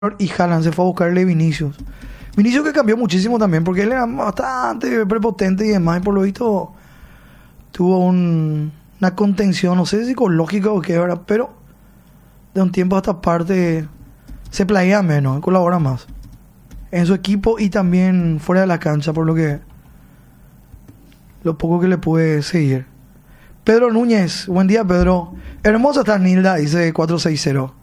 y Haaland se fue a buscarle Vinicius. Vinicius que cambió muchísimo también, porque él era bastante prepotente y demás, y por lo visto tuvo una contención, no sé si psicológica o qué, ¿verdad? Pero de un tiempo a esta parte se plaguea menos, colabora más en su equipo y también fuera de la cancha, por lo poco que le pude seguir. Pedro Núñez, buen día Pedro. Hermosa está Nilda, dice 460.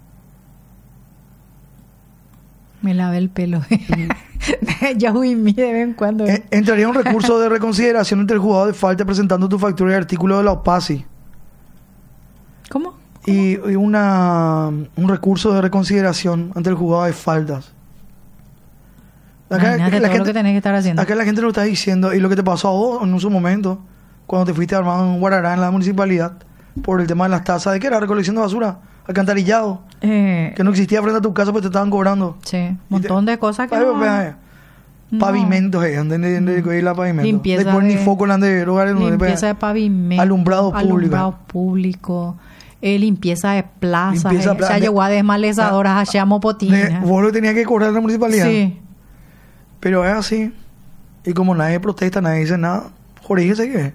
Me lavé el pelo. Ya huí de vez en cuando. Entraría un recurso de reconsideración entre el juzgado de falta presentando tu factura y artículo de la OPASI. ¿Cómo? Y un recurso de reconsideración ante el juzgado de faltas. Acá, lo que tenés que estar haciendo. Acá la gente lo está diciendo. Y lo que te pasó a vos en su momento, cuando te fuiste armado en Guarará, en la municipalidad, por el tema de las tasas, ¿de qué era? Recolección de basura, alcantarillado, que no existía frente a tu casa porque te estaban cobrando. Sí, un montón de cosas que pavimentos, la pavimento. Limpieza después ni foco limpieza de pavimento, alumbrado público, limpieza de plazas, ya llegó a desmalezadoras, allá Mopotina. Vos lo tenías que cobrar en la municipalidad. Sí. Pero es así. Y como nadie protesta, nadie dice nada, Jorge se que.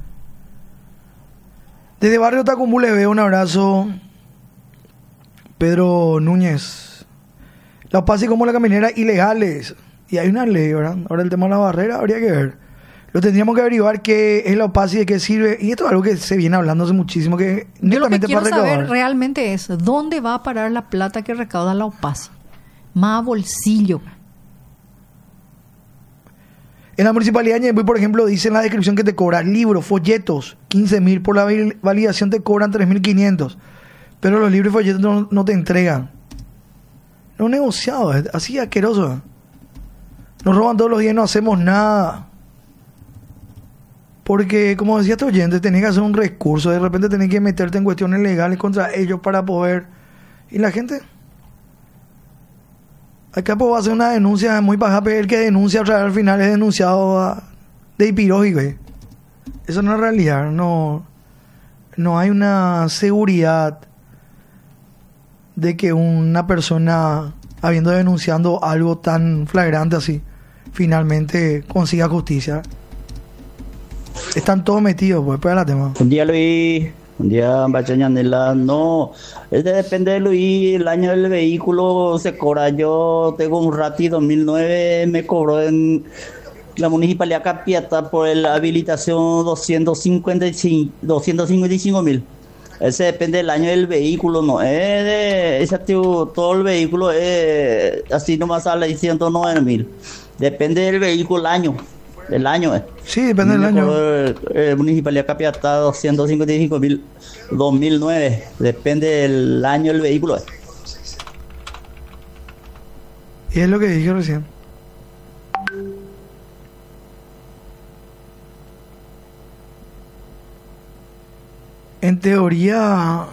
Desde Barrio Tacumbú le veo un abrazo. Pedro Núñez. La OPASI como la caminera ilegales. Y hay una ley, ¿verdad? Ahora el tema de la barrera habría que ver. Lo tendríamos que averiguar qué es la OPASI, de qué sirve. Y esto es algo que se viene hablando hace muchísimo. Que yo lo que quiero saber realmente es dónde va a parar la plata que recauda la OPASI. Más bolsillo. En la municipalidad de Ñemby, por ejemplo, dice en la descripción que te cobran libros, folletos, 15.000. Por la validación te cobran 3.500. Pero los libros y folletos no te entregan. No negociado, es así asqueroso. Nos roban todos los días y no hacemos nada. Porque, como decía este oyente, tenés que hacer un recurso. De repente tenés que meterte en cuestiones legales contra ellos para poder... Y la gente... Acá puedo hacer una denuncia muy baja, pero el que denuncia otra vez al final es denunciado de hipirógico. Eso no es realidad. No hay una seguridad de que una persona, habiendo denunciado algo tan flagrante así, finalmente consiga justicia. Están todos metidos, pues, para el tema. Un día Luis, un día Bachañanela, no, depende de Luis, el año del vehículo se cobra. Yo tengo un Rati 2009, me cobró en la Municipalidad Capiatá por la habilitación 255.000. Ese depende del año del vehículo, no es todo el vehículo es así nomás sale 109.000. Depende del vehículo, el año. El año Sí, depende del año. Municipalidad Capiatá 255.000 2009. Depende del año del vehículo. Y es lo que dije recién. En teoría,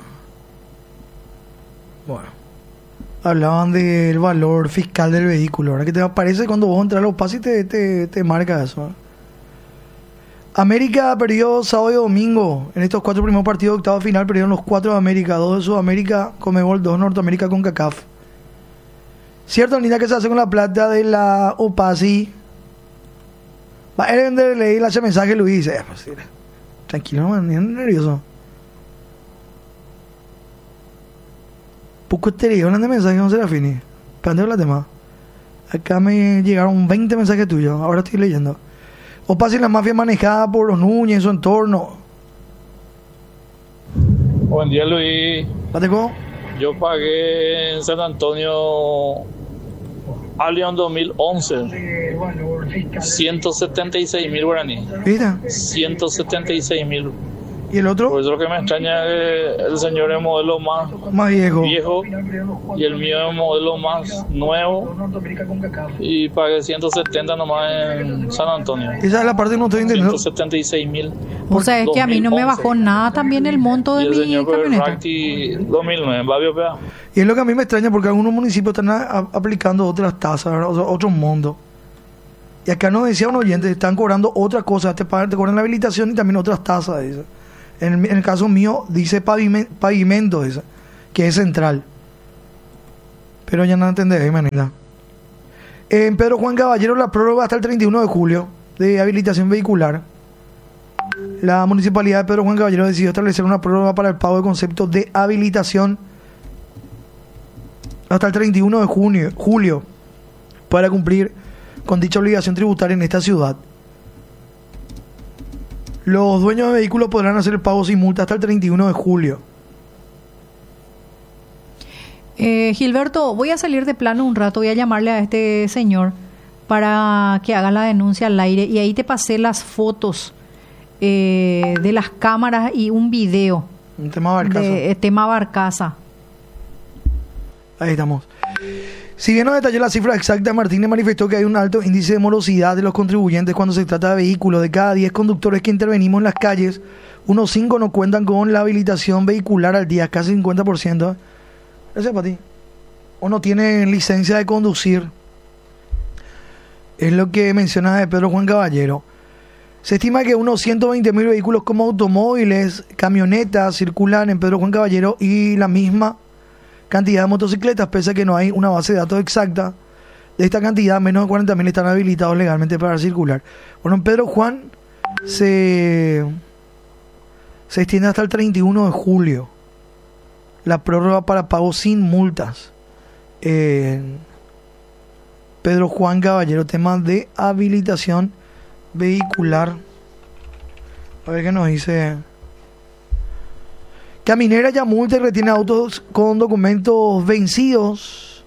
bueno, hablaban del valor fiscal del vehículo, ¿verdad? Que te aparece cuando vos entras a los pasos y te marca eso, ¿verdad? América perdió sábado y domingo. En estos 4 primeros partidos de octava final perdieron los 4 de América, 2 de Sudamérica, Conmebol, 2 de Norteamérica con CONCACAF. Cierto, Linda, que se hace con la plata de la OPASI. Va a leí el mensaje Luis. Pues, tranquilo, man, no es nervioso. Poco exterior, hablan de mensajes con Serafini. Espérate la tema. Acá me llegaron 20 mensajes tuyos. Ahora estoy leyendo. OPASI, la mafia manejada por los Núñez en su entorno. Buen día, Luis. ¿Pateco? Yo pagué en San Antonio Allion 2011 176.000 guaraní. ¿Viste? 176.000. ¿Y el otro? Por eso lo que me extraña es que el señor es modelo más viejo y el mío es modelo más nuevo y pagué 170 nomás en San Antonio. Esa es la parte que no estoy entendiendo. 176.000. O sea, es que a mí no me bajó nada también el monto de mi camioneta. Y el señor 2009, va. Y es lo que a mí me extraña porque algunos municipios están aplicando otras tasas, ¿verdad? O sea, otros montos. Y acá nos decía un oyente, están cobrando otras cosas, te cobran la habilitación y también otras tasas, dice. En el caso mío dice pavimento esa, que es central. Pero ya no entendéis, manera. En Pedro Juan Caballero la prórroga hasta el 31 de julio de habilitación vehicular. La Municipalidad de Pedro Juan Caballero decidió establecer una prórroga para el pago de conceptos de habilitación hasta el 31 de julio para cumplir con dicha obligación tributaria en esta ciudad. Los dueños de vehículos podrán hacer el pago sin multa hasta el 31 de julio. Gilberto, voy a salir de plano un rato, voy a llamarle a este señor para que haga la denuncia al aire y ahí te pasé las fotos de las cámaras y un video. Un tema Barcaza. Tema Barcaza. Ahí estamos. Si bien no detalló la cifra exacta, Martínez manifestó que hay un alto índice de morosidad de los contribuyentes cuando se trata de vehículos. De cada 10 conductores que intervenimos en las calles, unos 5 no cuentan con la habilitación vehicular al día, casi 50%. Eso es para ti. O no tienen licencia de conducir. Es lo que menciona de Pedro Juan Caballero. Se estima que unos 120.000 vehículos como automóviles, camionetas circulan en Pedro Juan Caballero y la misma cantidad de motocicletas, pese a que no hay una base de datos exacta de esta cantidad, menos de 40.000 están habilitados legalmente para circular. Bueno, en Pedro Juan se extiende hasta el 31 de julio la prórroga para pago sin multas. Pedro Juan Caballero, tema de habilitación vehicular. A ver qué nos dice. Caminera ya multa y retiene autos con documentos vencidos.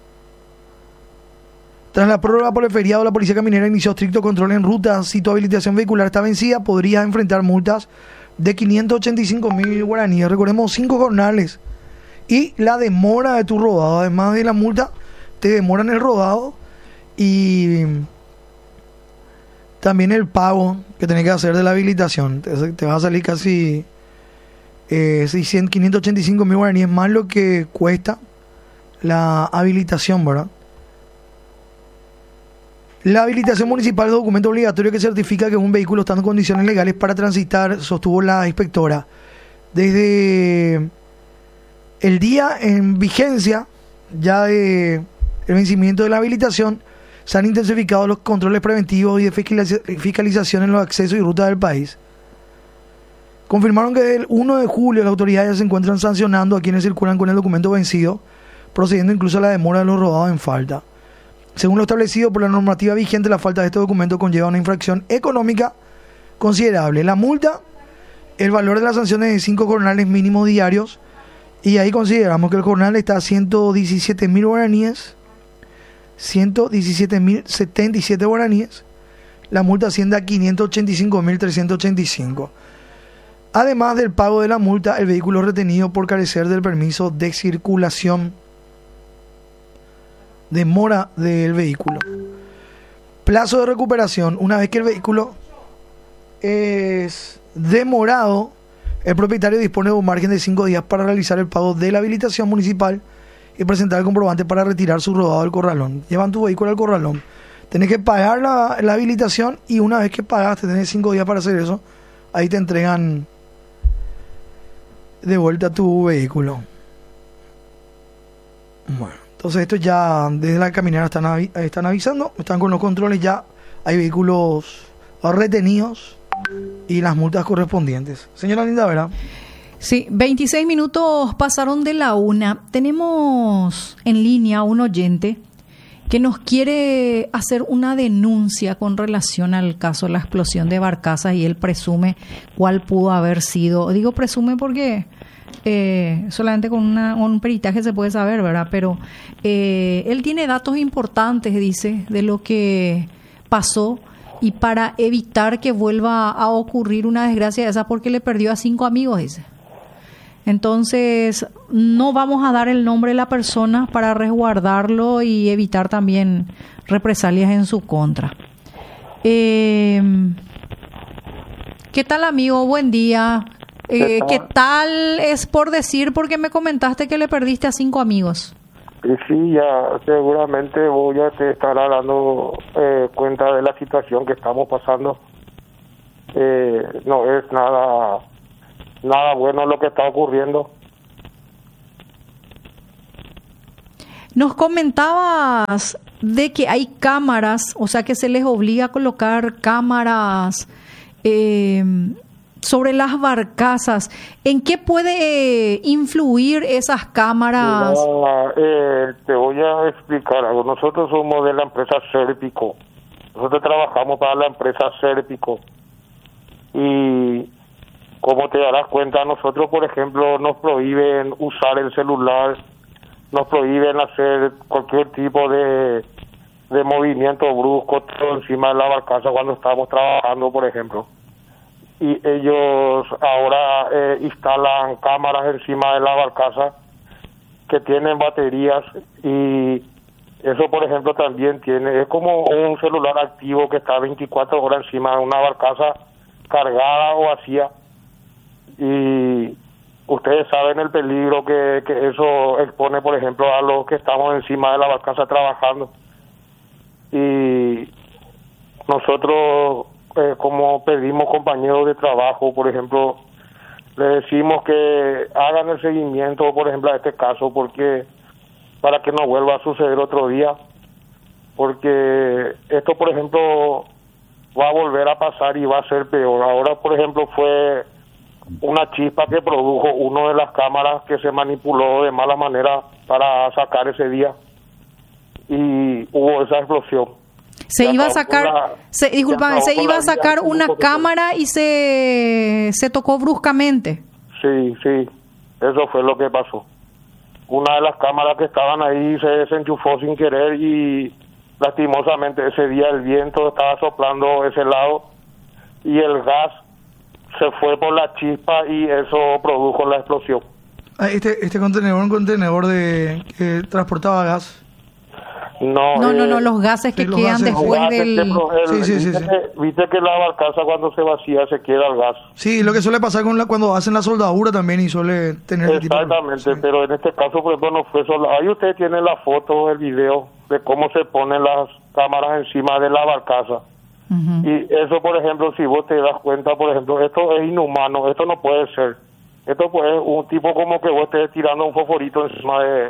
Tras la prórroga por el feriado, la Policía Caminera inició estricto control en rutas. Si tu habilitación vehicular está vencida, podrías enfrentar multas de 585.000 guaraníes. Recordemos 5 jornales. Y la demora de tu rodado, además de la multa, te demoran el rodado y también el pago que tenés que hacer de la habilitación. Te va a salir casi 585.000 guaraníes más lo que cuesta la habilitación, ¿verdad? La habilitación municipal es un documento obligatorio que certifica que un vehículo está en condiciones legales para transitar, sostuvo la inspectora. Desde el día en vigencia ya de el vencimiento de la habilitación, se han intensificado los controles preventivos y de fiscalización en los accesos y rutas del país. Confirmaron que desde el 1 de julio las autoridades ya se encuentran sancionando a quienes circulan con el documento vencido, procediendo incluso a la demora de los rodados en falta. Según lo establecido por la normativa vigente, la falta de este documento conlleva una infracción económica considerable. La multa, el valor de las sanciones de 5 jornales mínimos diarios, y ahí consideramos que el jornal está a 117.000 guaraníes, 117.077 guaraníes. La multa asciende a 585.385. Además del pago de la multa, el vehículo es retenido por carecer del permiso de circulación. Demora del vehículo. Plazo de recuperación. Una vez que el vehículo es demorado, el propietario dispone de un margen de 5 días para realizar el pago de la habilitación municipal y presentar el comprobante para retirar su rodado del corralón. Llevan tu vehículo al corralón. Tenés que pagar la habilitación y una vez que pagaste, tenés 5 días para hacer eso. Ahí te entregan de vuelta tu vehículo. Bueno, entonces esto ya desde la caminera están avisando, están con los controles, ya hay vehículos retenidos y las multas correspondientes. Señora Linda Vera. Sí, 26 minutos pasaron de la 1. Tenemos en línea un oyente que nos quiere hacer una denuncia con relación al caso de la explosión de Barcaza y él presume cuál pudo haber sido. Digo presume porque solamente con un peritaje se puede saber, ¿verdad? Pero él tiene datos importantes, dice, de lo que pasó y para evitar que vuelva a ocurrir una desgracia de esa porque le perdió a 5 amigos, dice. Entonces, no vamos a dar el nombre de la persona para resguardarlo y evitar también represalias en su contra. ¿Qué tal, amigo? Buen día. ¿Qué tal es por decir? Porque me comentaste que le perdiste a 5 amigos. Sí, ya seguramente voy a te estará dando cuenta de la situación que estamos pasando. No es nada bueno lo que está ocurriendo. Nos comentabas de que hay cámaras, o sea que se les obliga a colocar cámaras sobre las barcazas. ¿En qué puede influir esas cámaras? Te voy a explicar algo. Nosotros somos de la empresa Serpico. Nosotros trabajamos para la empresa Serpico. Y como te darás cuenta, nosotros, por ejemplo, nos prohíben usar el celular, nos prohíben hacer cualquier tipo de movimiento brusco encima de la barcaza cuando estamos trabajando, por ejemplo. Y ellos ahora instalan cámaras encima de la barcaza que tienen baterías, y eso, por ejemplo, también es como un celular activo que está 24 horas encima de una barcaza cargada o vacía. Y ustedes saben el peligro que eso expone, por ejemplo, a los que estamos encima de la barcaza trabajando. Y nosotros, como pedimos compañeros de trabajo, por ejemplo, le decimos que hagan el seguimiento, por ejemplo, a este caso, porque para que no vuelva a suceder otro día, porque esto, por ejemplo, va a volver a pasar y va a ser peor. Ahora, por ejemplo, fue una chispa que produjo una de las cámaras que se manipuló de mala manera para sacar ese día, y hubo esa explosión. Se iba a sacar, se iba a sacar una cámara y se tocó bruscamente. Sí, eso fue lo que pasó. Una de las cámaras que estaban ahí se desenchufó sin querer, y lastimosamente ese día el viento estaba soplando ese lado y el gas se fue por la chispa y eso produjo la explosión. Este contenedor, un contenedor que transportaba gas. No, los gases que quedan después del... Viste que la barcaza cuando se vacía se queda el gas. Sí, lo que suele pasar cuando hacen la soldadura también, y suele tener... Exactamente, pero en este caso, por ejemplo, no fue solo... Ahí ustedes tienen la foto, el video de cómo se ponen las cámaras encima de la barcaza. Uh-huh. Y eso, por ejemplo, si vos te das cuenta, por ejemplo, esto es inhumano, esto no puede ser. Esto puede un tipo como que vos estés tirando un fosforito encima de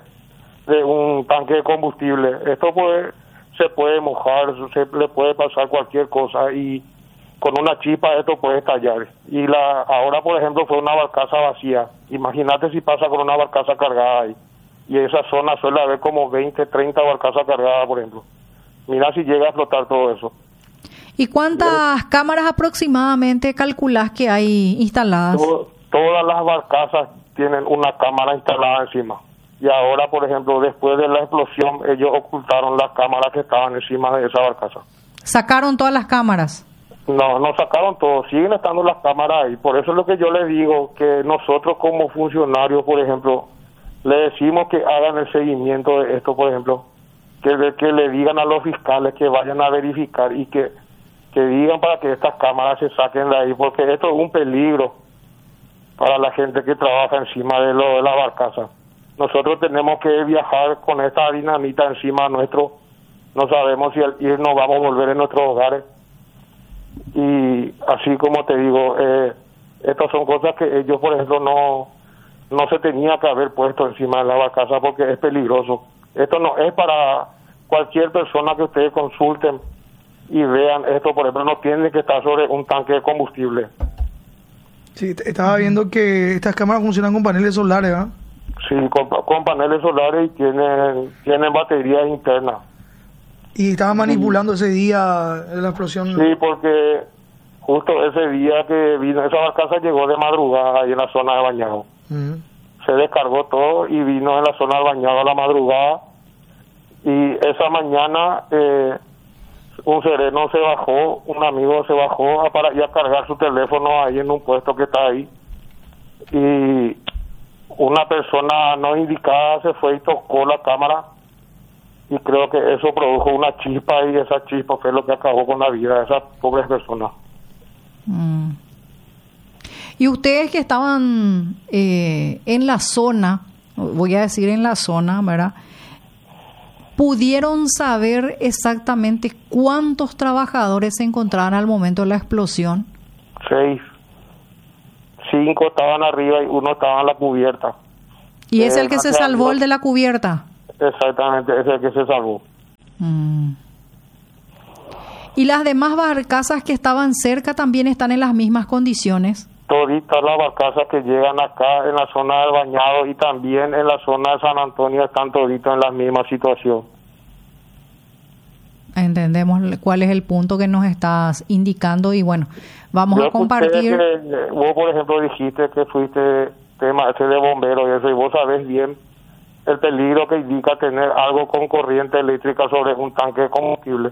un tanque de combustible. Esto se puede mojar, le puede pasar cualquier cosa, y con una chispa esto puede estallar. Y ahora, por ejemplo, fue una barcaza vacía. Imagínate si pasa con una barcaza cargada ahí. Y esa zona suele haber como 20, 30 barcazas cargadas, por ejemplo. Mira si llega a explotar todo eso. ¿Y cuántas cámaras aproximadamente calculás que hay instaladas? Todas las barcazas tienen una cámara instalada encima. Y ahora, por ejemplo, después de la explosión, ellos ocultaron las cámaras que estaban encima de esa barcaza. ¿Sacaron todas las cámaras? No sacaron todo, siguen estando las cámaras ahí. Por eso es lo que yo les digo, que nosotros como funcionarios, por ejemplo, le decimos que hagan el seguimiento de esto, por ejemplo, que le digan a los fiscales que vayan a verificar y que digan para que estas cámaras se saquen de ahí, porque esto es un peligro para la gente que trabaja encima de la barcaza. Nosotros tenemos que viajar con esta dinamita encima nuestro. No sabemos si al irnos vamos a volver en nuestros hogares. Y así como te digo, estas son cosas que ellos, por ejemplo, no se tenía que haber puesto encima de la barcaza, porque es peligroso. Esto no es para cualquier persona que ustedes consulten y vean esto, por ejemplo, no tiene que estar sobre un tanque de combustible. Sí, estaba viendo que estas cámaras funcionan con paneles solares, ¿verdad? Sí, con paneles solares, y tienen baterías internas. ¿Y estaban manipulando ese día la explosión? Sí, porque justo ese día que vino, esa barcaza llegó de madrugada ahí en la zona de bañado. Uh-huh. Se descargó todo y vino en la zona del bañado a la madrugada. Y esa mañana un sereno se bajó, un amigo se bajó para ir a cargar su teléfono ahí en un puesto que está ahí. Y una persona no indicada se fue y tocó la cámara, y creo que eso produjo una chispa, y esa chispa fue lo que acabó con la vida de esas pobres personas. Y ustedes que estaban en la zona, voy a decir en la zona, ¿verdad?, ¿pudieron saber exactamente cuántos trabajadores se encontraban al momento de la explosión? 6. 5 estaban arriba y 1 estaba en la cubierta. ¿Y es el que se salvó, el de la cubierta? exactamente, ese es el que se salvó. ¿Y las demás barcazas que estaban cerca también están en las mismas condiciones? Toditas las barcazas que llegan acá en la zona del Bañado y también en la zona de San Antonio están toditas en la misma situación. Entendemos cuál es el punto que nos estás indicando y bueno, vamos a compartir. Vos, por ejemplo, dijiste que fuiste tema ese de bombero y eso, y vos sabés bien el peligro que indica tener algo con corriente eléctrica sobre un tanque de combustible.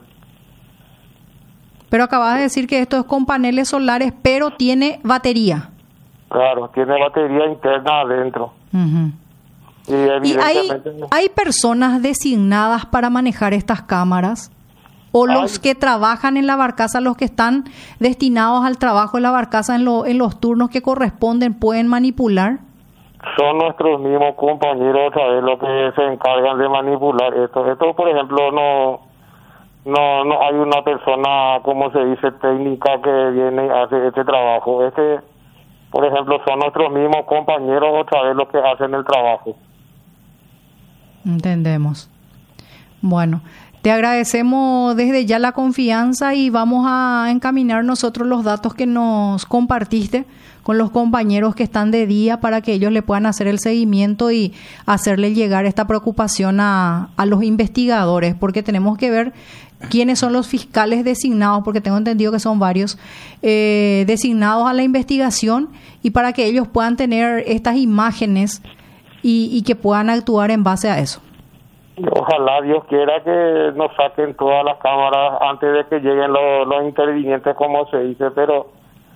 Pero acabas de decir que esto es con paneles solares, pero tiene batería. Claro, tiene batería interna adentro. Y evidentemente hay personas designadas para manejar estas cámaras, o los que trabajan en la barcaza, los que están destinados al trabajo en la barcaza en los turnos que corresponden, pueden manipular. Son nuestros mismos compañeros, ¿sabes? Los que se encargan de manipular esto. Esto, por ejemplo, no hay una persona, como se dice, técnica que viene y hace este trabajo. Por ejemplo, son nuestros mismos compañeros, otra vez, los que hacen el trabajo. Entendemos. Bueno, te agradecemos desde ya la confianza y vamos a encaminar nosotros los datos que nos compartiste con los compañeros que están de día para que ellos le puedan hacer el seguimiento y hacerle llegar esta preocupación a los investigadores, porque tenemos que ver quiénes son los fiscales designados, porque tengo entendido que son varios, designados a la investigación y para que ellos puedan tener estas imágenes y que puedan actuar en base a eso. Ojalá Dios quiera que nos saquen todas las cámaras antes de que lleguen los intervinientes, como se dice, pero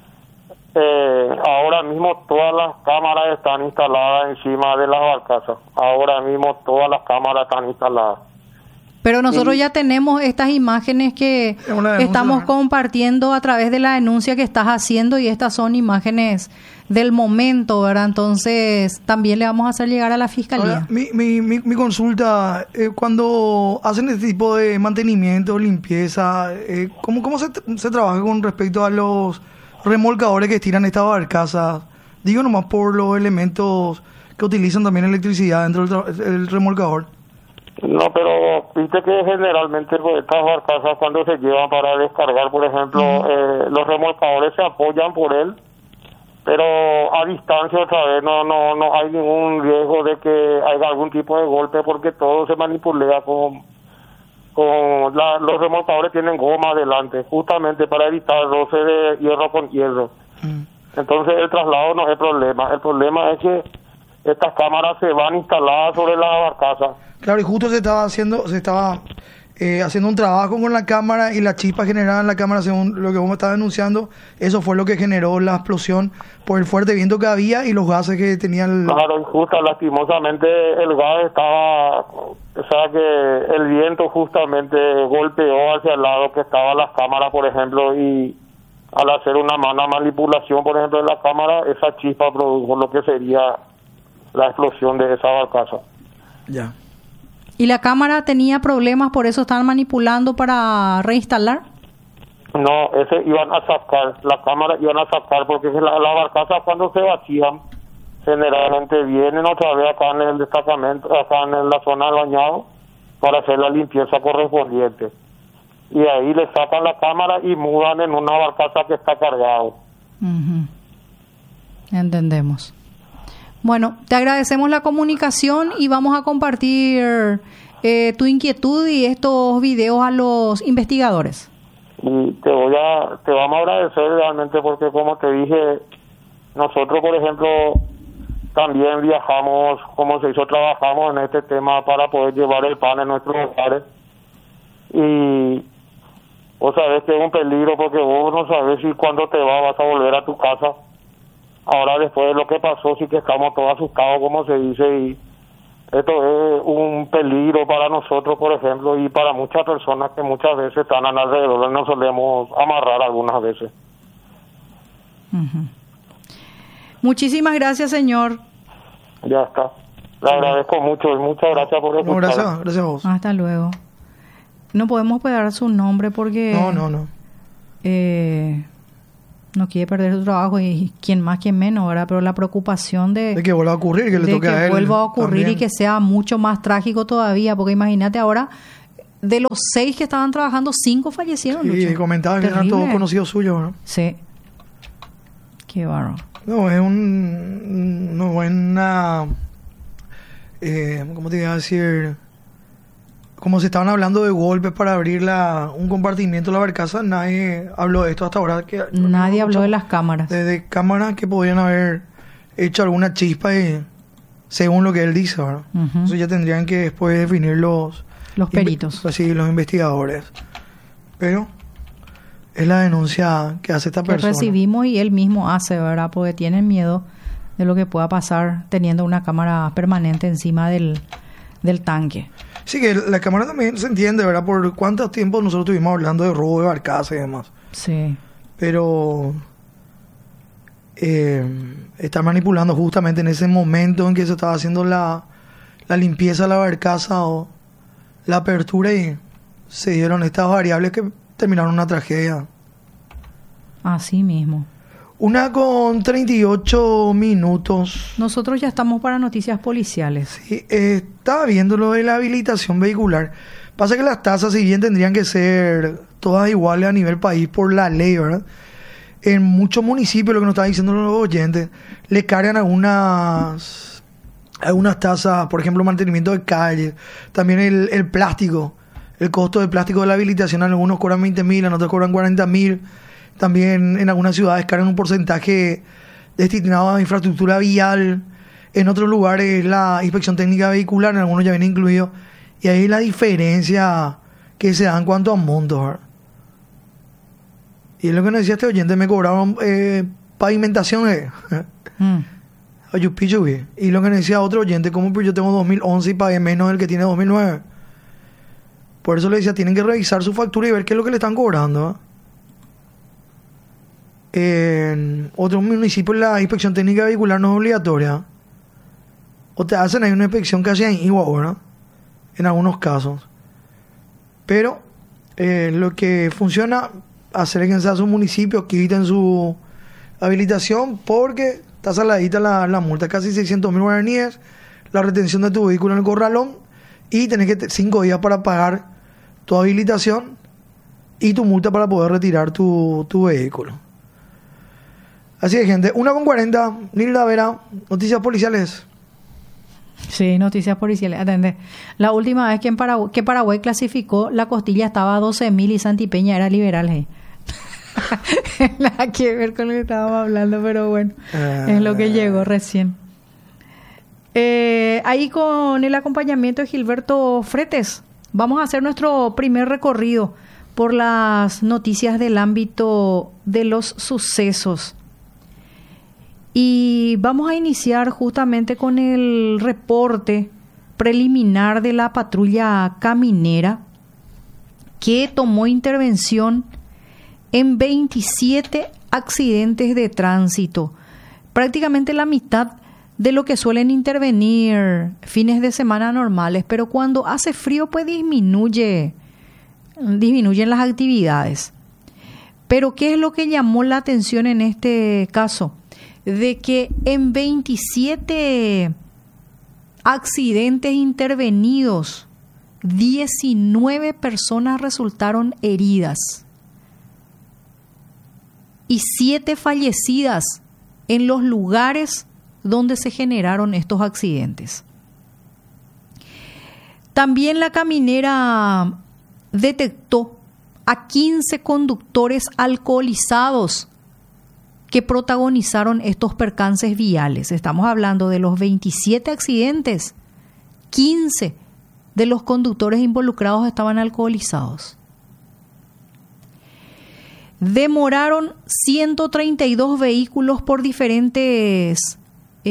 ahora mismo todas las cámaras están instaladas encima de las barcazas. Ahora mismo todas las cámaras están instaladas. Pero nosotros ya tenemos estas imágenes que estamos compartiendo a través de la denuncia que estás haciendo y estas son imágenes del momento, ¿verdad? Entonces también le vamos a hacer llegar a la fiscalía. Ahora, mi consulta, cuando hacen este tipo de mantenimiento, limpieza, ¿cómo se trabaja con respecto a los remolcadores que estiran estas barcazas? Digo nomás por los elementos que utilizan también electricidad dentro del remolcador. No, pero viste que generalmente estas barcazas cuando se llevan para descargar, por ejemplo, los remolcadores se apoyan por él, pero a distancia otra vez no hay ningún riesgo de que haya algún tipo de golpe porque todo se manipula los remolcadores tienen goma adelante, justamente para evitar roce de hierro con hierro. Entonces el traslado no es problema. El problema es que estas cámaras se van instaladas sobre las barcazas. Claro, y justo se estaba haciendo un trabajo con la cámara y la chispa generada en la cámara, según lo que vos me estabas denunciando, eso fue lo que generó la explosión por el fuerte viento que había y los gases que tenían. Claro, y justo lastimosamente el gas estaba, o sea que el viento justamente golpeó hacia el lado que estaban las cámaras, por ejemplo, y al hacer una manipulación, por ejemplo, de la cámara, esa chispa produjo lo que sería la explosión de esa barcaza. Ya. ¿Y la cámara tenía problemas, por eso estaban manipulando para reinstalar? No, ese iban a sacar, la cámara iban a sacar porque las barcazas cuando se vacían, generalmente vienen otra vez acá en el destacamento, acá en la zona del Bañado, para hacer la limpieza correspondiente. Y ahí le sacan la cámara y mudan en una barcaza que está cargado. Entendemos. Bueno, te agradecemos la comunicación y vamos a compartir tu inquietud y estos videos a los investigadores. Y te vamos a agradecer realmente porque, como te dije, nosotros, por ejemplo, también viajamos, como se hizo, trabajamos en este tema para poder llevar el pan en nuestros hogares. Y vos sabés que es un peligro porque vos no sabés si cuando te vas a volver a tu casa. Ahora, después de lo que pasó, sí que estamos todos asustados, como se dice, y esto es un peligro para nosotros, por ejemplo, y para muchas personas que muchas veces están alrededor, nos solemos amarrar algunas veces. Muchísimas gracias, señor. Ya está. Le agradezco mucho y muchas gracias por escuchar. Gracias a vos. Hasta luego. No podemos pegar su nombre porque... No. No quiere perder su trabajo y quién más, quién menos, ¿verdad? Pero la preocupación de que vuelva a ocurrir, que le toque a él. Vuelva a ocurrir también. y que sea mucho más trágico todavía, porque imagínate ahora, de los 6 que estaban trabajando, 5 fallecieron. Sí, Lucho. comentaba que eran todos conocidos suyos, ¿no? Sí. Qué bárbaro. No, es una buena... ¿cómo te iba a decir? Como se estaban hablando de golpes para abrir un compartimiento de la barcaza, nadie habló de esto hasta ahora. Nadie habló de las cámaras. De cámaras que podían haber hecho alguna chispa, según lo que él dice, ¿verdad? Uh-huh. Eso ya tendrían que después definir los peritos. Sí, los investigadores. Pero es la denuncia que hace esta persona. Recibimos y él mismo hace, ¿verdad? Porque tienen miedo de lo que pueda pasar teniendo una cámara permanente encima del tanque. Sí, que la cámara también se entiende, ¿verdad? Por cuánto tiempo nosotros estuvimos hablando de robo de barcaza y demás. Sí. Pero está manipulando justamente en ese momento en que se estaba haciendo la limpieza de la barcaza o la apertura, y se dieron estas variables que terminaron una tragedia. Así mismo. 1:38. Nosotros ya estamos para noticias policiales. Sí, estaba viendo lo de la habilitación vehicular. Pasa que las tasas, si bien tendrían que ser todas iguales a nivel país por la ley, ¿verdad? En muchos municipios, lo que nos están diciendo los oyentes, le cargan algunas tasas, por ejemplo, mantenimiento de calles, también el plástico, el costo del plástico de la habilitación, algunos cobran 20.000, en otros cobran 40.000. También en algunas ciudades cargan un porcentaje destinado a infraestructura vial. En otros lugares la inspección técnica vehicular, en algunos ya viene incluido. Y ahí la diferencia que se da en cuanto a montos, ¿verdad? Y es lo que nos decía este oyente, me cobraron pavimentación. Y lo que nos decía otro oyente, como pues yo tengo 2011 y pagué menos del que tiene 2009. Por eso le decía, tienen que revisar su factura y ver qué es lo que le están cobrando, ¿eh? En otros municipios la inspección técnica vehicular no es obligatoria, o te hacen ahí una inspección casi en igual, ¿verdad? En algunos casos, pero lo que funciona, acérquense a su municipio, quiten su habilitación, porque está saladita la multa, casi 600.000 guaraníes, la retención de tu vehículo en el corralón, y tenés que 5 días para pagar tu habilitación y tu multa para poder retirar tu vehículo. Así es, gente. 1:40, Nilda Vera, noticias policiales. Sí, noticias policiales. Atende. La última vez que Paraguay clasificó, la costilla estaba a 12.000 y Santipeña era liberal. Nada que ver con lo que estábamos hablando, pero bueno, es lo que llegó recién. Ahí con el acompañamiento de Gilberto Fretes, vamos a hacer nuestro primer recorrido por las noticias del ámbito de los sucesos. Y vamos a iniciar justamente con el reporte preliminar de la patrulla caminera, que tomó intervención en 27 accidentes de tránsito, prácticamente la mitad de lo que suelen intervenir fines de semana normales, pero cuando hace frío pues disminuyen las actividades. Pero ¿qué es lo que llamó la atención en este caso? De que en 27 accidentes intervenidos, 19 personas resultaron heridas y 7 fallecidas en los lugares donde se generaron estos accidentes. También la caminera detectó a 15 conductores alcoholizados que protagonizaron estos percances viales. Estamos hablando de los 27 accidentes, 15 de los conductores involucrados estaban alcoholizados. Demoraron 132 vehículos por diferentes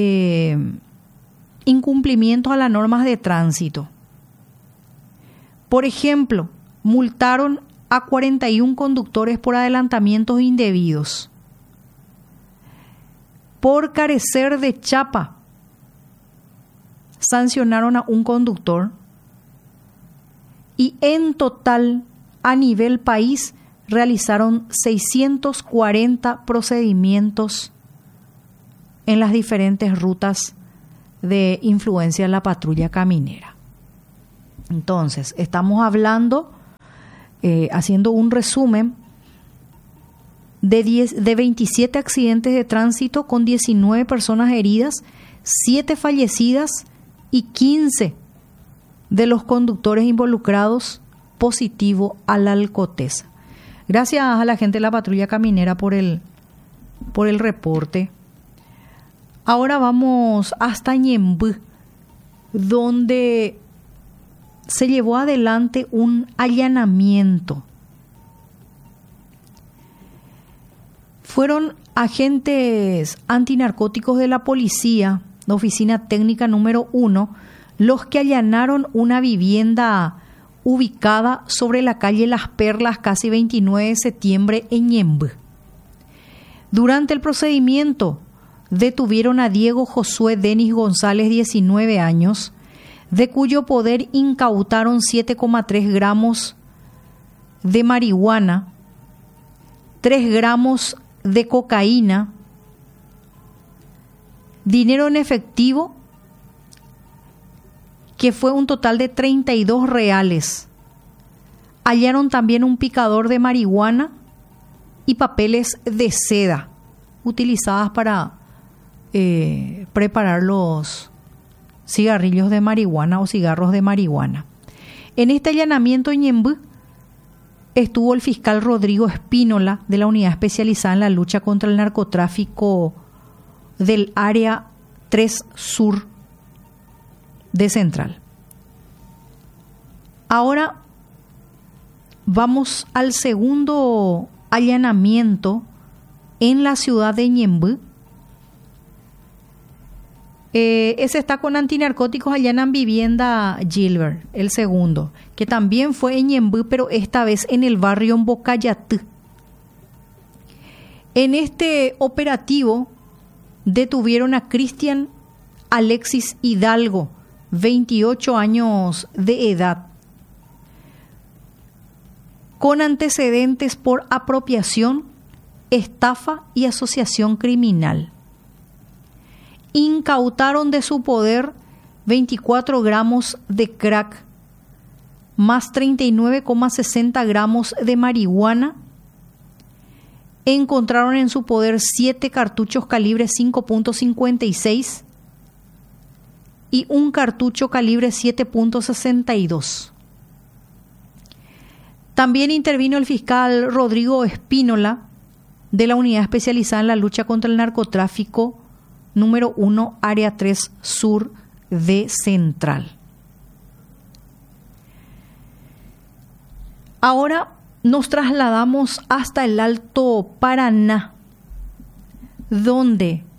incumplimientos a las normas de tránsito. Por ejemplo, multaron a 41 conductores por adelantamientos indebidos. Por carecer de chapa, sancionaron a un conductor, y en total, a nivel país, realizaron 640 procedimientos en las diferentes rutas de influencia de la patrulla caminera. Entonces, estamos hablando, haciendo un resumen, de 27 accidentes de tránsito con 19 personas heridas, 7 fallecidas y 15 de los conductores involucrados positivo a la alcotesa. Gracias a la gente de la patrulla caminera por el reporte. Ahora vamos hasta Ñemby, donde se llevó adelante un allanamiento. Fueron agentes antinarcóticos de la policía, la oficina técnica número 1, los que allanaron una vivienda ubicada sobre la calle Las Perlas, casi 29 de septiembre, en Ñemby. Durante el procedimiento, detuvieron a Diego Josué Denis González, 19 años, de cuyo poder incautaron 7,3 gramos de marihuana, 3 gramos de cocaína, dinero en efectivo, que fue un total de 32 reales. Hallaron también un picador de marihuana y papeles de seda utilizadas para preparar los cigarrillos de marihuana o cigarros de marihuana. En este allanamiento en Ñemby estuvo el fiscal Rodrigo Espínola, de la unidad especializada en la lucha contra el narcotráfico del área 3 Sur de Central. Ahora vamos al segundo allanamiento en la ciudad de Ñemby. Ese está con antinarcóticos, allanan vivienda Gilbert, el segundo, que también fue en Ñemby, pero esta vez en el barrio Mbocayatí. En este operativo detuvieron a Cristian Alexis Hidalgo, 28 años de edad, con antecedentes por apropiación, estafa y asociación criminal. Incautaron de su poder 24 gramos de crack, más 39,60 gramos de marihuana. Encontraron en su poder 7 cartuchos calibre 5.56 y un cartucho calibre 7.62. También intervino el fiscal Rodrigo Espínola, de la unidad especializada en la lucha contra el narcotráfico número 1, área 3 Sur de Central. Ahora nos trasladamos hasta el Alto Paraná, donde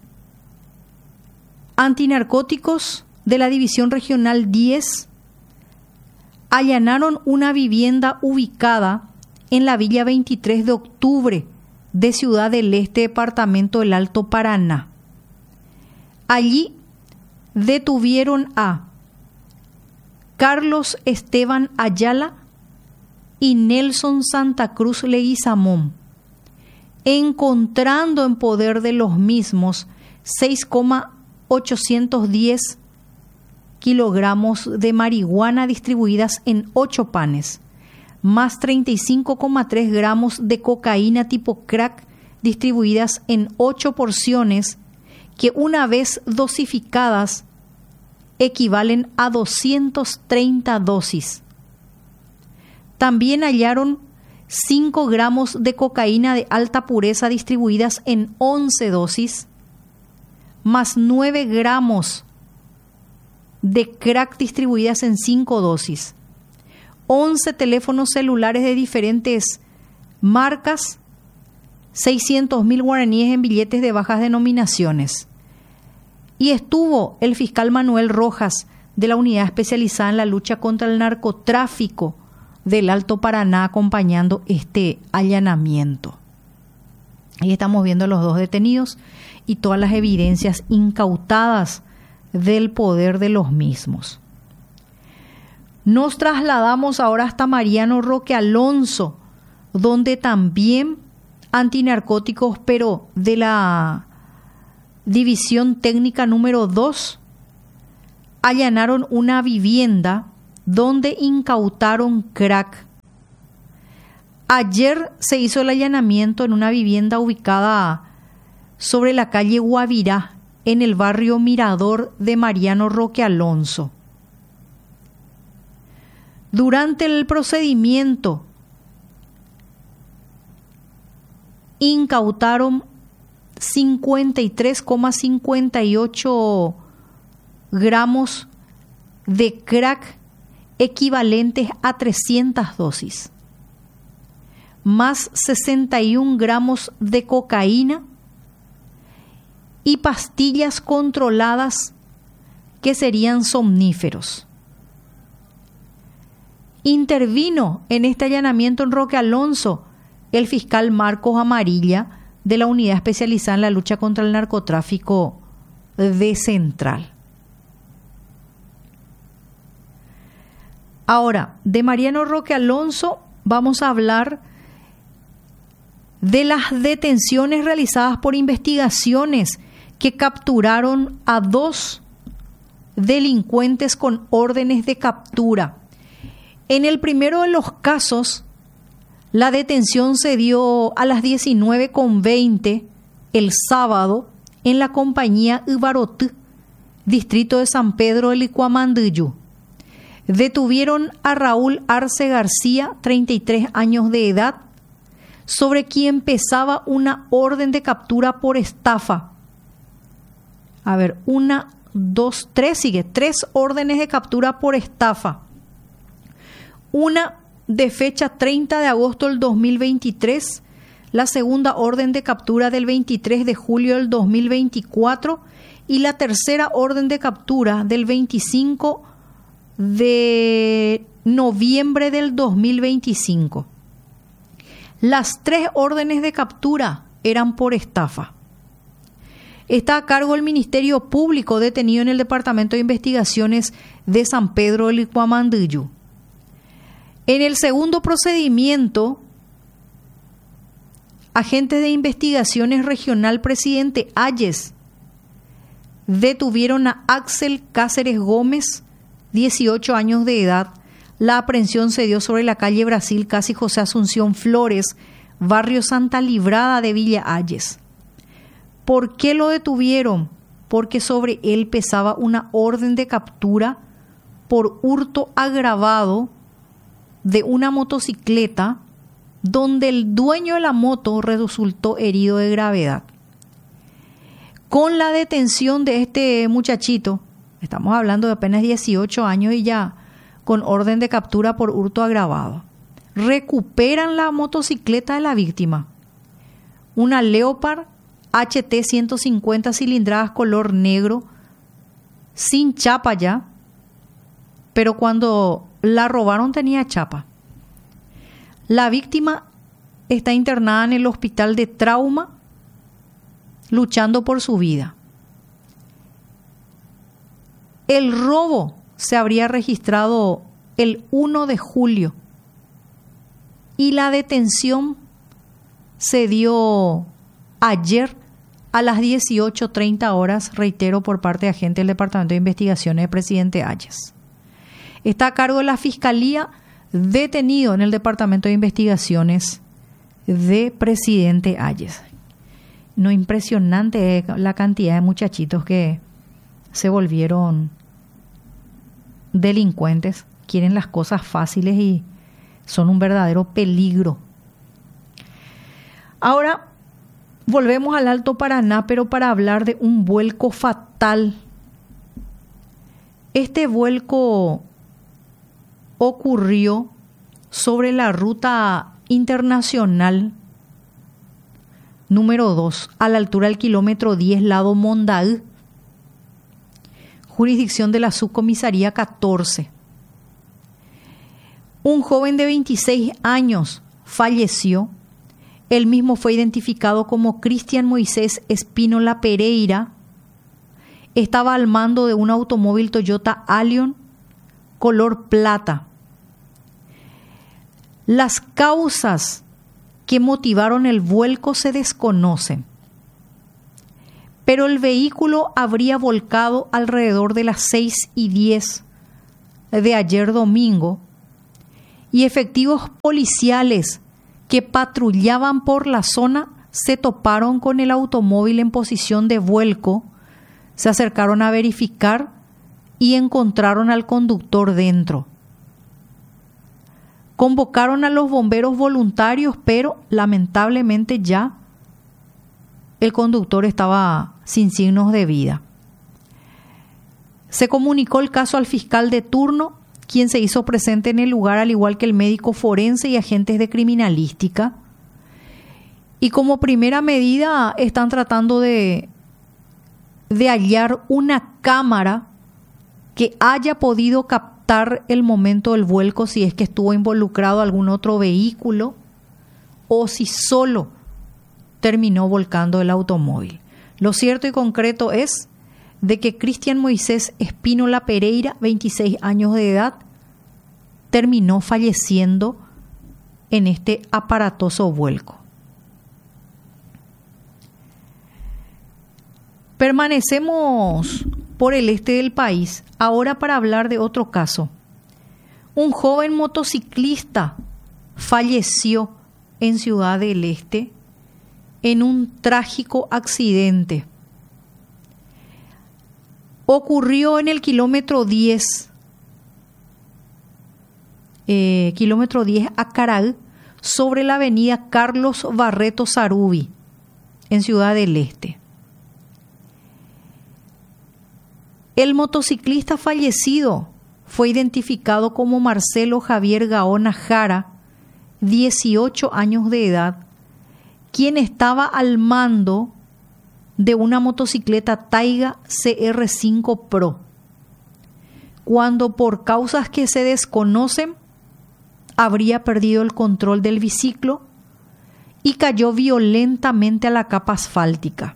antinarcóticos de la División Regional 10 allanaron una vivienda ubicada en la Villa 23 de Octubre de Ciudad del Este, departamento del Alto Paraná. Allí detuvieron a Carlos Esteban Ayala y Nelson Santa Cruz Leguizamón, encontrando en poder de los mismos 6,810 kilogramos de marihuana distribuidas en 8 panes, más 35,3 gramos de cocaína tipo crack distribuidas en 8 porciones que, una vez dosificadas, equivalen a 230 dosis. También hallaron 5 gramos de cocaína de alta pureza distribuidas en 11 dosis, más 9 gramos de crack distribuidas en 5 dosis, 11 teléfonos celulares de diferentes marcas, 600.000 guaraníes en billetes de bajas denominaciones. Y estuvo el fiscal Manuel Rojas, de la unidad especializada en la lucha contra el narcotráfico del Alto Paraná, acompañando este allanamiento. Ahí estamos viendo los 2 detenidos y todas las evidencias incautadas del poder de los mismos. Nos trasladamos ahora hasta Mariano Roque Alonso, donde también antinarcóticos, pero de la División Técnica número 2, allanaron una vivienda donde incautaron crack. Ayer se hizo el allanamiento en una vivienda ubicada sobre la calle Guavirá, en el barrio Mirador de Mariano Roque Alonso. Durante el procedimiento incautaron 53,58 gramos de crack equivalentes a 300 dosis, más 61 gramos de cocaína y pastillas controladas que serían somníferos. Intervino en este allanamiento en Roque Alonso el fiscal Marcos Amarilla de la Unidad Especializada en la Lucha contra el Narcotráfico de Central. Ahora, de Mariano Roque Alonso vamos a hablar de las detenciones realizadas por investigaciones que capturaron a 2 delincuentes con órdenes de captura. En el primero de los casos, la detención se dio a las 19:20 el sábado en la compañía Ibarotí, distrito de San Pedro del Licuamandiyú. Detuvieron a Raúl Arce García, 33 años de edad, sobre quien pesaba una orden de captura por estafa. A ver, 1, 2, 3, sigue, 3 órdenes de captura por estafa. Una de fecha 30 de agosto del 2023, la segunda orden de captura del 23 de julio del 2024 y la tercera orden de captura del 25 de noviembre del 2025. Las 3 órdenes de captura eran por estafa. Está a cargo el Ministerio Público detenido en el Departamento de Investigaciones de San Pedro del Licuamandiyú. En el segundo procedimiento, agentes de investigaciones regional Presidente Hayes detuvieron a Axel Cáceres Gómez, 18 años de edad. La aprehensión se dio sobre la calle Brasil, casi José Asunción Flores, barrio Santa Librada de Villa Hayes. ¿Por qué lo detuvieron? Porque sobre él pesaba una orden de captura por hurto agravado de una motocicleta donde el dueño de la moto resultó herido de gravedad. Con la detención de este muchachito, estamos hablando de apenas 18 años y ya con orden de captura por hurto agravado, recuperan la motocicleta de la víctima, una Leopard HT 150 cilindradas color negro, sin chapa ya, pero cuando la robaron tenía chapa. La víctima está internada en el hospital de trauma, luchando por su vida. El robo se habría registrado el 1 de julio y la detención se dio ayer a las 18:30 horas, reitero, por parte de agentes del Departamento de Investigaciones de Presidente Hayes. Está a cargo de la Fiscalía, detenido en el Departamento de Investigaciones de Presidente Hayes. No, impresionante la cantidad de muchachitos que se volvieron delincuentes, quieren las cosas fáciles y son un verdadero peligro. Ahora volvemos al Alto Paraná, pero para hablar de un vuelco fatal. Este vuelco ocurrió sobre la ruta internacional número 2, a la altura del kilómetro 10, lado Mondaú, jurisdicción de la subcomisaría 14. Un joven de 26 años falleció. Él mismo fue identificado como Cristian Moisés Espínola Pereira. Estaba al mando de un automóvil Toyota Allion color plata. Las causas que motivaron el vuelco se desconocen, pero el vehículo habría volcado alrededor de las 6:10 de ayer domingo y efectivos policiales que patrullaban por la zona se toparon con el automóvil en posición de vuelco, se acercaron a verificar y encontraron al conductor dentro. Convocaron a los bomberos voluntarios, pero lamentablemente ya el conductor estaba sin signos de vida. Se comunicó el caso al fiscal de turno, quien se hizo presente en el lugar, al igual que el médico forense y agentes de criminalística. Y como primera medida están tratando de hallar una cámara que haya podido captar el momento del vuelco, si es que estuvo involucrado algún otro vehículo o si solo terminó volcando el automóvil. Lo cierto y concreto es de que Cristian Moisés Espínola Pereira, 26 años de edad, terminó falleciendo en este aparatoso vuelco. Permanecemos por el este del país, ahora para hablar de otro caso. Un joven motociclista falleció en Ciudad del Este en un trágico accidente. Ocurrió en el kilómetro 10 Acaral, sobre la avenida Carlos Barreto Sarubi, en Ciudad del Este. El motociclista fallecido fue identificado como Marcelo Javier Gaona Jara, 18 años de edad, quien estaba al mando de una motocicleta Taiga CR5 Pro, cuando por causas que se desconocen habría perdido el control del biciclo y cayó violentamente a la capa asfáltica.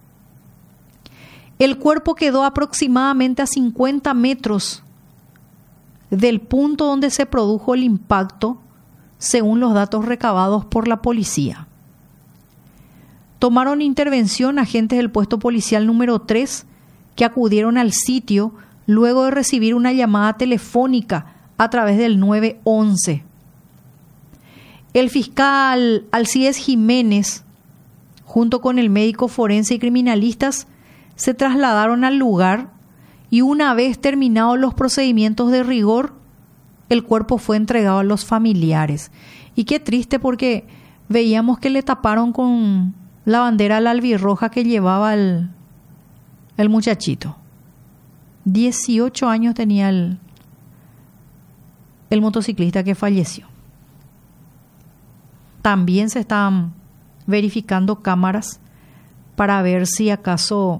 El cuerpo quedó aproximadamente a 50 metros del punto donde se produjo el impacto, según los datos recabados por la policía. Tomaron intervención agentes del puesto policial número 3 que acudieron al sitio luego de recibir una llamada telefónica a través del 911. El fiscal Alcides Jiménez, junto con el médico forense y criminalistas, se trasladaron al lugar y una vez terminados los procedimientos de rigor, el cuerpo fue entregado a los familiares. Y qué triste, porque veíamos que le taparon con la bandera la albirroja que llevaba el muchachito. 18 años tenía el motociclista que falleció. También se están verificando cámaras para ver si acaso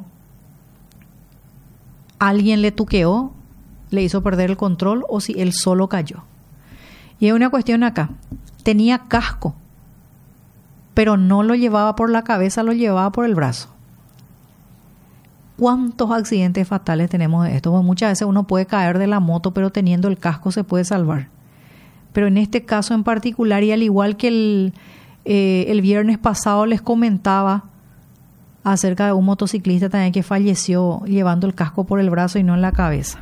alguien le tuqueó, le hizo perder el control o si él solo cayó. Y hay una cuestión acá. Tenía casco, pero no lo llevaba por la cabeza, lo llevaba por el brazo. ¿Cuántos accidentes fatales tenemos de esto? Bueno, muchas veces uno puede caer de la moto, pero teniendo el casco se puede salvar. Pero en este caso en particular, y al igual que el viernes pasado les comentaba acerca de un motociclista también que falleció llevando el casco por el brazo y no en la cabeza.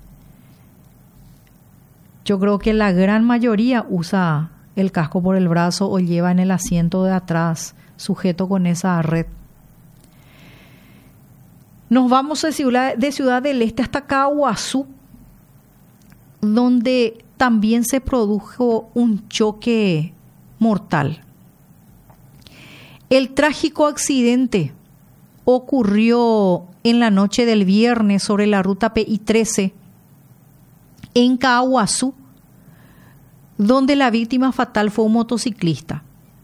Yo creo que la gran mayoría usa el casco por el brazo o lleva en el asiento de atrás sujeto con esa red. Nos vamos de Ciudad del Este hasta Caguazú, donde también se produjo un choque mortal. El trágico accidente ocurrió en la noche del viernes sobre la ruta PI-13 en Caguazú, donde la víctima fatal fue un motociclista.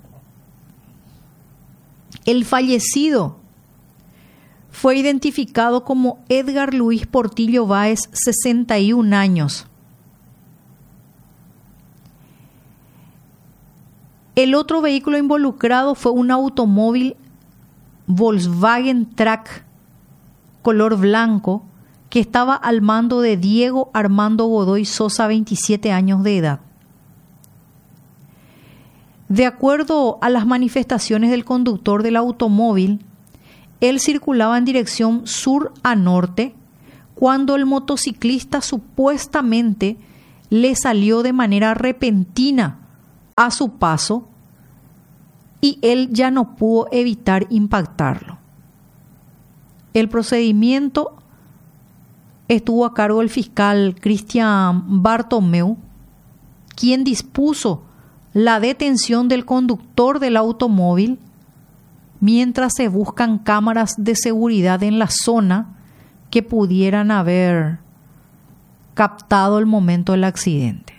El fallecido fue identificado como Edgar Luis Portillo Báez, 61 años. El otro vehículo involucrado fue un automóvil Volkswagen Track color blanco que estaba al mando de Diego Armando Godoy Sosa, 27 años de edad. De acuerdo a las manifestaciones del conductor del automóvil, él circulaba en dirección sur a norte cuando el motociclista supuestamente le salió de manera repentina a su paso y él ya no pudo evitar impactarlo. El procedimiento estuvo a cargo del fiscal Cristian Bartomeu, quien dispuso la detención del conductor del automóvil mientras se buscan cámaras de seguridad en la zona que pudieran haber captado el momento del accidente.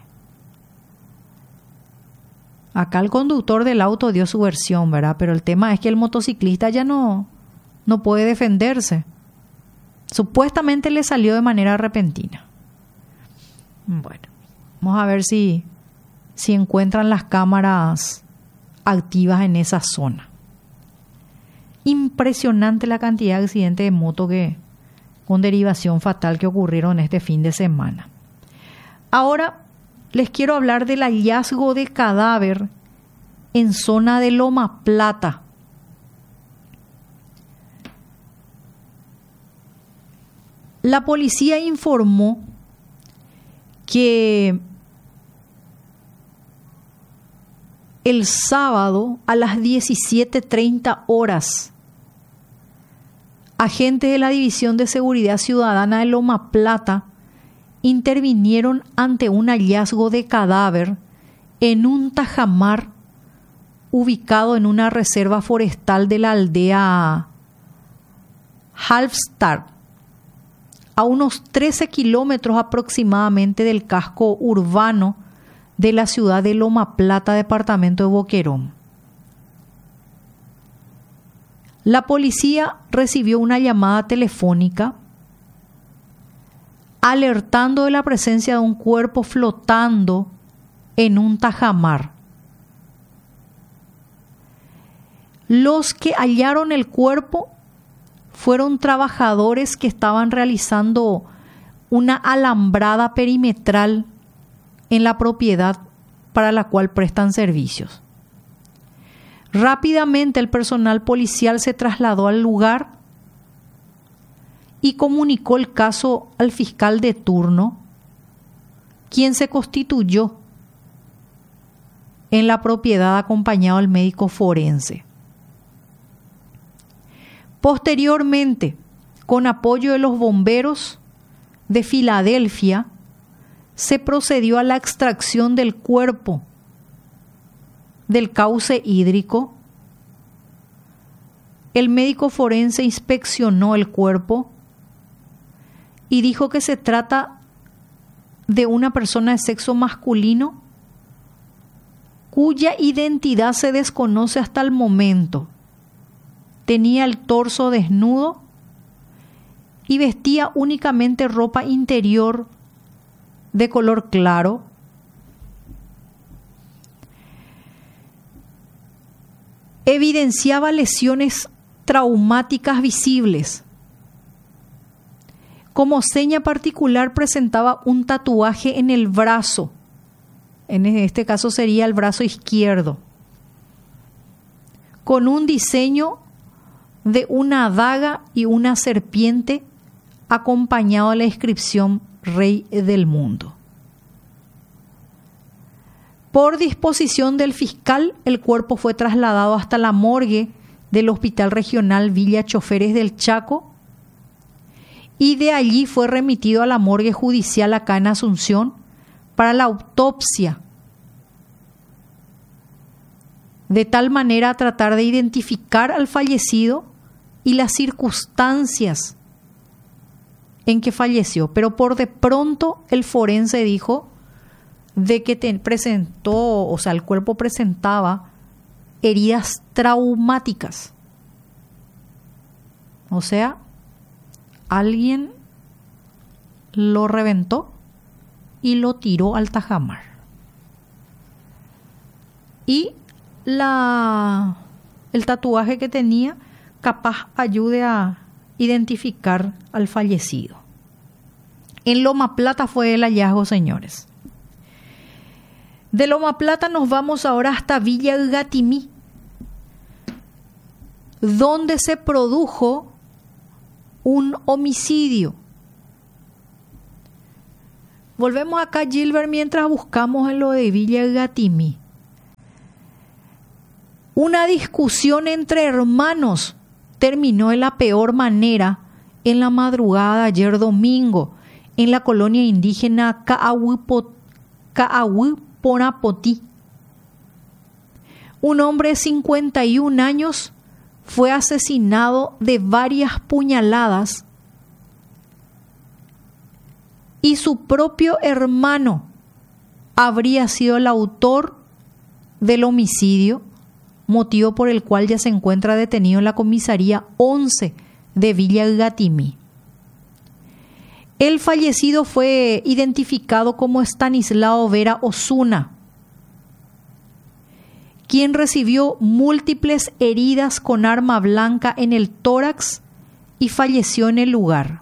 Acá el conductor del auto dio su versión, ¿verdad? Pero el tema es que el motociclista ya no puede defenderse. Supuestamente le salió de manera repentina. Bueno, vamos a ver si encuentran las cámaras activas en esa zona. Impresionante la cantidad de accidentes de moto con derivación fatal que ocurrieron este fin de semana. Ahora les quiero hablar del hallazgo de cadáver en zona de Loma Plata. La policía informó que el sábado a las 17:30 horas, agentes de la División de Seguridad Ciudadana de Loma Plata intervinieron ante un hallazgo de cadáver en un tajamar ubicado en una reserva forestal de la aldea Halfstad, a unos 13 kilómetros aproximadamente del casco urbano de la ciudad de Loma Plata, departamento de Boquerón. La policía recibió una llamada telefónica alertando de la presencia de un cuerpo flotando en un tajamar. Los que hallaron el cuerpo fueron trabajadores que estaban realizando una alambrada perimetral en la propiedad para la cual prestan servicios. Rápidamente el personal policial se trasladó al lugar y comunicó el caso al fiscal de turno, quien se constituyó en la propiedad acompañado del médico forense. Posteriormente, con apoyo de los bomberos de Filadelfia, se procedió a la extracción del cuerpo del cauce hídrico. El médico forense inspeccionó el cuerpo y dijo que se trata de una persona de sexo masculino cuya identidad se desconoce hasta el momento. Tenía el torso desnudo y vestía únicamente ropa interior de color claro. Evidenciaba lesiones traumáticas visibles. Como seña particular presentaba un tatuaje en el brazo. En este caso sería el brazo izquierdo, con un diseño de una daga y una serpiente acompañado de la inscripción Rey del Mundo. Por disposición del fiscal, el cuerpo fue trasladado hasta la morgue del Hospital Regional Villa Choferes del Chaco y de allí fue remitido a la morgue judicial acá en Asunción para la autopsia, de tal manera a tratar de identificar al fallecido y las circunstancias en que falleció. Pero por de pronto el forense dijo de que el cuerpo presentaba heridas traumáticas. O sea, alguien lo reventó y lo tiró al tajamar. Y el tatuaje que tenía capaz ayude a identificar al fallecido. En Loma Plata fue el hallazgo, señores. De Loma Plata nos vamos ahora hasta Villa Gatimí, donde se produjo un homicidio. Volvemos acá, Gilbert, mientras buscamos en lo de Villa Gatimí. Una discusión entre hermanos terminó de la peor manera en la madrugada de ayer domingo en la colonia indígena Caahuiponapotí. Un hombre de 51 años fue asesinado de varias puñaladas y su propio hermano habría sido el autor del homicidio, motivo por el cual ya se encuentra detenido en la comisaría 11 de Villa Gatimí. El fallecido fue identificado como Estanislao Vera Osuna, quien recibió múltiples heridas con arma blanca en el tórax y falleció en el lugar.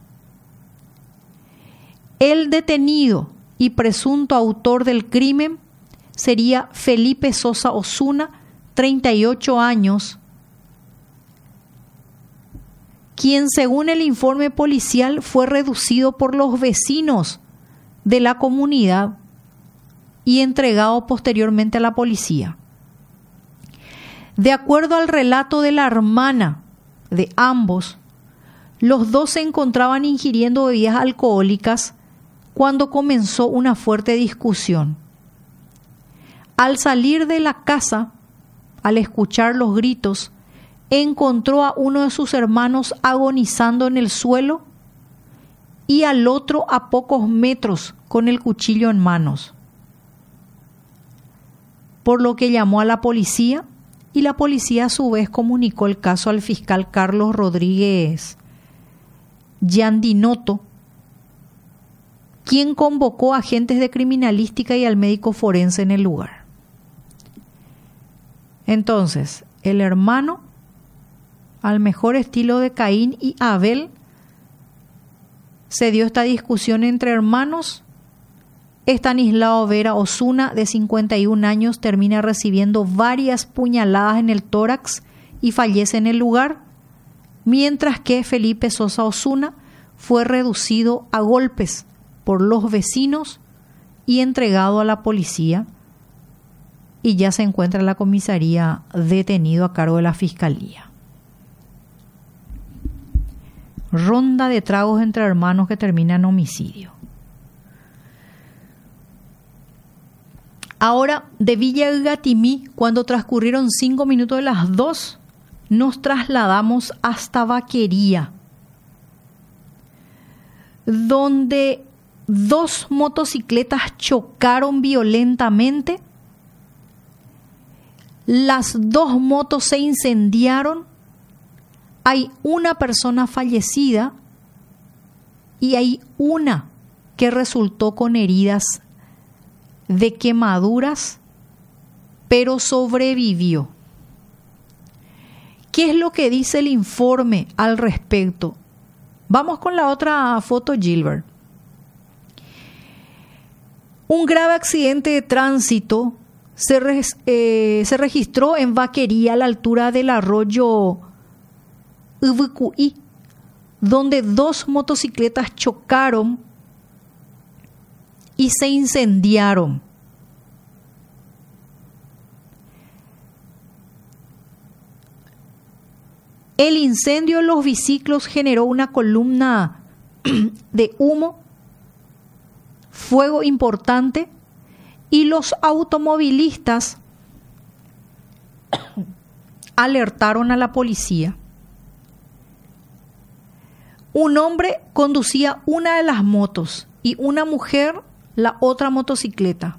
El detenido y presunto autor del crimen sería Felipe Sosa Osuna, 38 años, quien según el informe policial fue reducido por los vecinos de la comunidad y entregado posteriormente a la policía. De acuerdo al relato de la hermana de ambos, los dos se encontraban ingiriendo bebidas alcohólicas cuando comenzó una fuerte discusión. Al salir de la casa, al escuchar los gritos, encontró a uno de sus hermanos agonizando en el suelo y al otro a pocos metros con el cuchillo en manos, por lo que llamó a la policía y la policía a su vez comunicó el caso al fiscal Carlos Rodríguez Yandinoto, quien convocó a agentes de criminalística y al médico forense en el lugar. Entonces, el hermano, al mejor estilo de Caín y Abel, se dio esta discusión entre hermanos. Estanislao Vera Osuna, de 51 años, termina recibiendo varias puñaladas en el tórax y fallece en el lugar, mientras que Felipe Sosa Osuna fue reducido a golpes por los vecinos y entregado a la policía, y ya se encuentra en la comisaría detenido a cargo de la fiscalía. Ronda de tragos entre hermanos que termina en homicidio. Ahora, de Villa Gatimí, cuando transcurrieron 5 minutos de las 2, nos trasladamos hasta Vaquería, donde 2 motocicletas chocaron violentamente. Las 2 motos se incendiaron. Hay una persona fallecida y hay una que resultó con heridas de quemaduras, pero sobrevivió. ¿Qué es lo que dice el informe al respecto? Vamos con la otra foto, Gilbert. Un grave accidente de tránsito se registró en Vaquería a la altura del arroyo Ubucuí, donde 2 motocicletas chocaron y se incendiaron. El incendio en los biciclos generó una columna de humo, fuego importante, y los automovilistas alertaron a la policía. Un hombre conducía una de las motos y una mujer la otra motocicleta.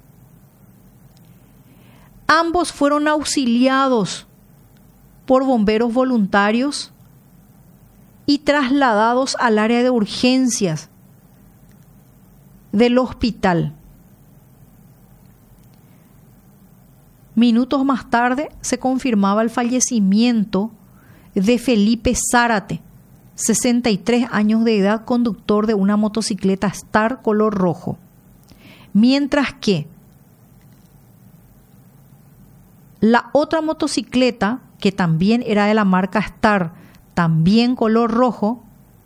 Ambos fueron auxiliados por bomberos voluntarios y trasladados al área de urgencias del hospital. Minutos más tarde se confirmaba el fallecimiento de Felipe Zárate, 63 años de edad, conductor de una motocicleta Star color rojo, mientras que La otra motocicleta, que también era de la marca Star, también color rojo,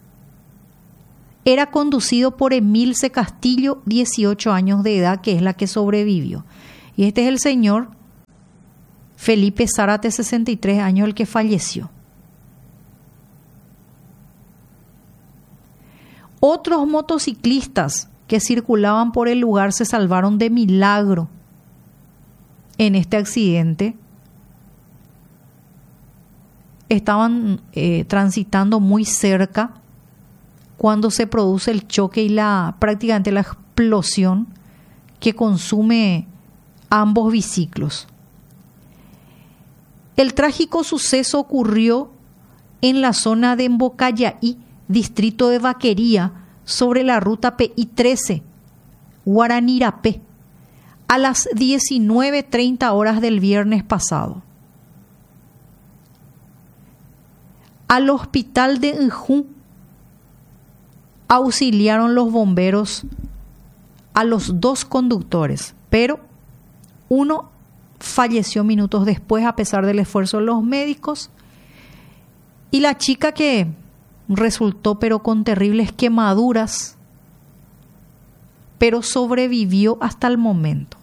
era conducido por Emilce Castillo, 18 años de edad, que es la que sobrevivió. Y este es el señor Felipe Zárate, 63 años, el que falleció. Otros motociclistas que circulaban por el lugar se salvaron de milagro en este accidente. Estaban transitando muy cerca cuando se produce el choque y prácticamente la explosión que consume ambos biciclos. El trágico suceso ocurrió en la zona de Embocallaí, distrito de Vaquería, sobre la ruta PI 13, Guaranirapé, a las 19:30 horas del viernes pasado. Al hospital de Njú auxiliaron los bomberos a los 2 conductores, pero uno falleció minutos después a pesar del esfuerzo de los médicos, y la chica que resultó pero con terribles quemaduras, pero sobrevivió hasta el momento.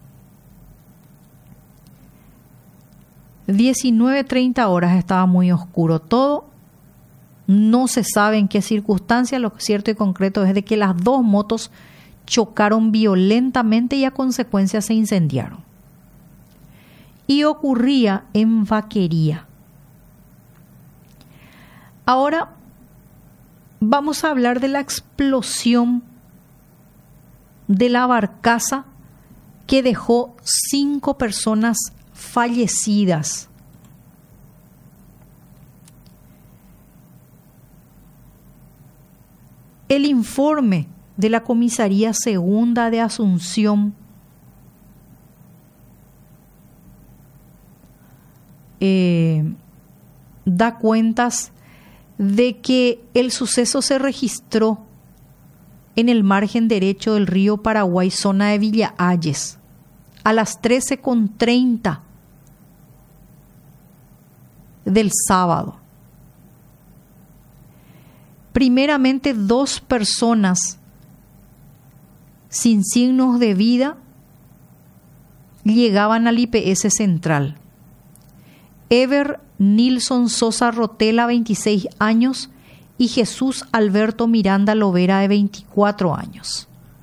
19:30 horas, estaba muy oscuro todo. No se sabe en qué circunstancias. Lo cierto y concreto es de que las 2 motos chocaron violentamente y a consecuencia se incendiaron. Y ocurría en Vaquería. Ahora vamos a hablar de la explosión de la barcaza que dejó 5 personas fallecidas. El informe de la Comisaría Segunda de Asunción da cuentas de que el suceso se registró en el margen derecho del río Paraguay, zona de Villa Ayes, a las 13:30 del sábado. Primeramente, 2 personas sin signos de vida llegaban al IPS Central. Ever Nilson Sosa Rotela, 26 años, y Jesús Alberto Miranda Lovera, de 24 años.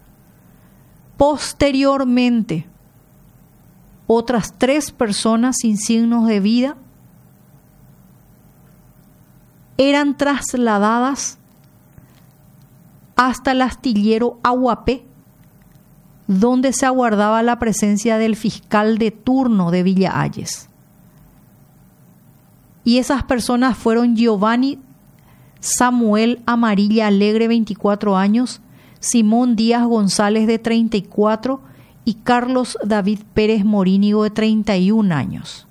Posteriormente, otras 3 personas sin signos de vida eran trasladadas hasta el astillero Aguapé, donde se aguardaba la presencia del fiscal de turno de Villa Ayes. Y esas personas fueron Giovanni Samuel Amarilla Alegre, 24 años, Simón Díaz González, de 34, y Carlos David Pérez Morínigo, de 31 años.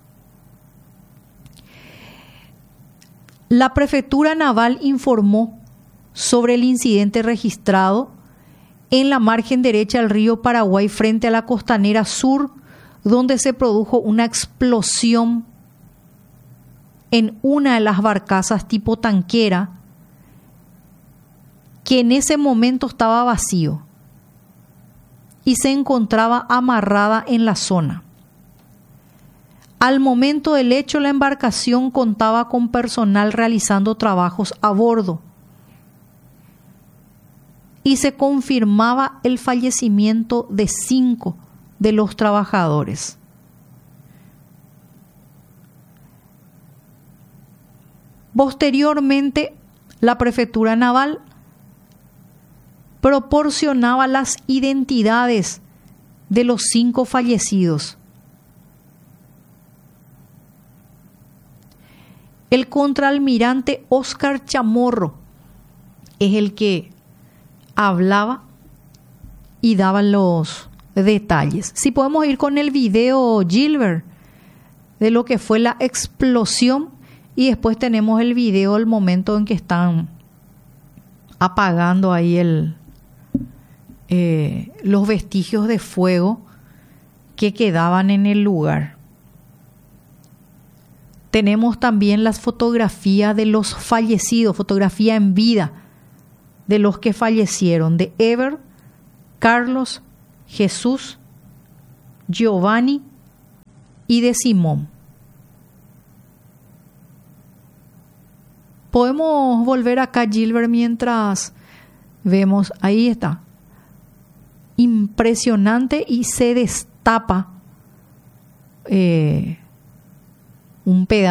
La Prefectura Naval informó sobre el incidente registrado en la margen derecha del río Paraguay frente a la costanera sur, donde se produjo una explosión en una de las barcazas tipo tanquera, que en ese momento estaba vacío y se encontraba amarrada en la zona. Al momento del hecho, la embarcación contaba con personal realizando trabajos a bordo y se confirmaba el fallecimiento de 5 de los trabajadores. Posteriormente, la Prefectura Naval proporcionaba las identidades de los 5 fallecidos. El contraalmirante Óscar Chamorro es el que hablaba y daba los detalles. Si podemos ir con el video, Gilbert, de lo que fue la explosión, y después tenemos el video del momento en que están apagando ahí los vestigios de fuego que quedaban en el lugar. tenemos también las fotografías de los fallecidos, fotografía en vida de los que fallecieron, de Ever, Carlos, Jesús, Giovanni y de Simón. Podemos volver acá, Gilbert, mientras vemos, ahí está, impresionante, y se destapa un pedazo